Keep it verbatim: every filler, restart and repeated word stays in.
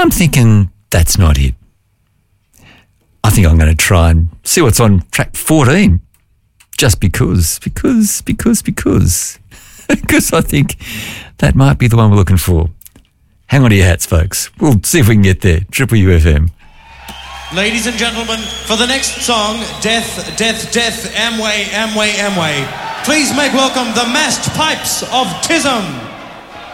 I'm thinking that's not it. I think I'm going to try and see what's on track fourteen. Just because, because, because, because. Because I think that might be the one we're looking for. Hang on to your hats, folks. We'll see if we can get there. Triple U F M. Ladies and gentlemen, for the next song, Death, Death, Death, Amway, Amway, Amway, please make welcome the massed pipes of Tism.